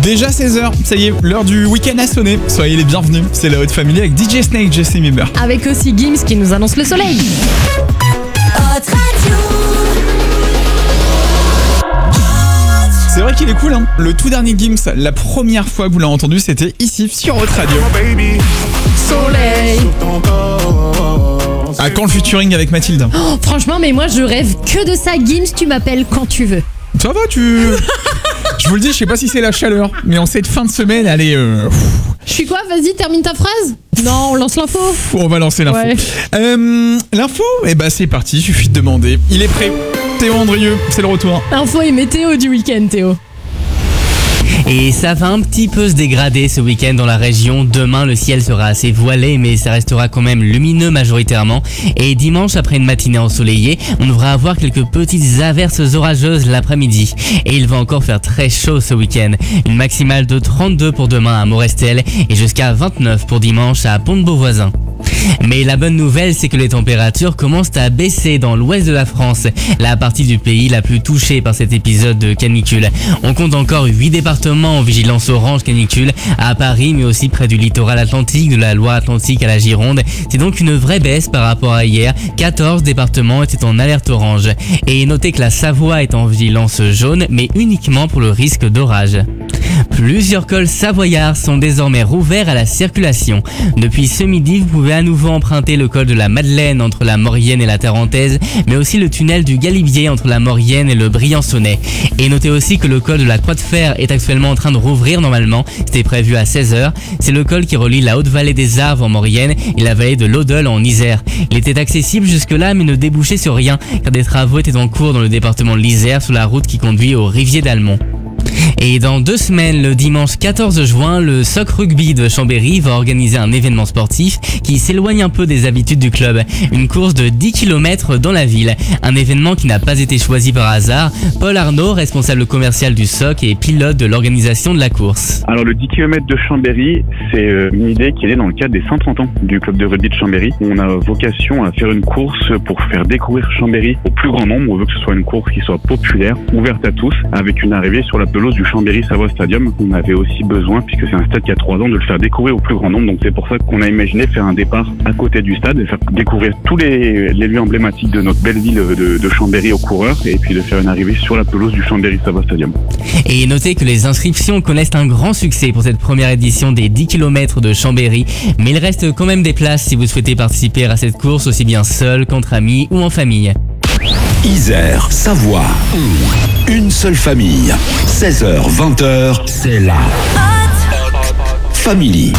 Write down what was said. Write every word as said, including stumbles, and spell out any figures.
Déjà seize heures, ça y est, l'heure du week-end a sonné. Soyez les bienvenus, c'est la Haute Family avec D J Snake, Justin Bieber. Avec aussi Gims qui nous annonce le soleil. C'est vrai qu'il est cool, hein. Le tout dernier Gims, la première fois que vous l'avez entendu, c'était ici sur Haute Radio. Soleil. À quand le featuring avec Mathilde? Oh, franchement, mais moi je rêve que de ça. Gims, tu m'appelles quand tu veux. Ça va, tu... Je vous le dis, je sais pas si c'est la chaleur, mais en cette fin de semaine, allez... Euh... Je suis quoi? Vas-y, termine ta phrase. Non, on lance l'info. On va lancer l'info. Ouais. Euh, l'info, eh ben c'est parti, suffit de demander. Il est prêt. Théo Andrieux, c'est le retour. Info et météo du week-end, Théo. Et ça va un petit peu se dégrader ce week-end dans la région. Demain, le ciel sera assez voilé, mais ça restera quand même lumineux majoritairement. Et dimanche, après une matinée ensoleillée, on devra avoir quelques petites averses orageuses l'après-midi. Et il va encore faire très chaud ce week-end. Une maximale de trente-deux pour demain à Morestel et jusqu'à vingt-neuf pour dimanche à Pont-de-Beauvoisin. Mais la bonne nouvelle, c'est que les températures commencent à baisser dans l'ouest de la France, la partie du pays la plus touchée par cet épisode de canicule. On compte encore huit départements en vigilance orange canicule à Paris, mais aussi près du littoral atlantique, de la Loire-Atlantique à la Gironde. C'est donc une vraie baisse par rapport à hier. quatorze départements étaient en alerte orange. Et notez que la Savoie est en vigilance jaune, mais uniquement pour le risque d'orage. Plusieurs cols savoyards sont désormais rouverts à la circulation. Depuis ce midi, vous pouvez à nouveau emprunter le col de la Madeleine entre la Maurienne et la Tarentaise, mais aussi le tunnel du Galibier entre la Maurienne et le Briançonnais. Et notez aussi que le col de la Croix de Fer est actuellement en train de rouvrir normalement, c'était prévu à seize heures. C'est le col qui relie la Haute-Vallée des Arves en Maurienne et la vallée de l'Odeuil en Isère. Il était accessible jusque-là mais ne débouchait sur rien, car des travaux étaient en cours dans le département de l'Isère sur la route qui conduit au Rivier d'Almont. Et dans deux semaines, le dimanche quatorze juin, le S O C Rugby de Chambéry va organiser un événement sportif qui s'éloigne un peu des habitudes du club. Une course de dix kilomètres dans la ville. Un événement qui n'a pas été choisi par hasard. Paul Arnaud, responsable commercial du S O C et pilote de l'organisation de la course. Alors le dix kilomètres de Chambéry, c'est une idée qui est née dans le cadre des cent trente ans du club de rugby de Chambéry. On a vocation à faire une course pour faire découvrir Chambéry au plus grand nombre. On veut que ce soit une course qui soit populaire, ouverte à tous, avec une arrivée sur la pelouse du Chambéry Savoie Stadium. On avait aussi besoin, puisque c'est un stade qui a trois ans, de le faire découvrir au plus grand nombre. Donc c'est pour ça qu'on a imaginé faire un départ à côté du stade et faire découvrir tous les, les lieux emblématiques de notre belle ville de, de Chambéry aux coureurs, et puis de faire une arrivée sur la pelouse du Chambéry Savoie Stadium. Et notez que les inscriptions connaissent un grand succès pour cette première édition des dix kilomètres de Chambéry, mais il reste quand même des places si vous souhaitez participer à cette course aussi bien seul qu'entre amis ou en famille. Isère, Savoie, une seule famille. seize heures, vingt heures, c'est la Haute Family.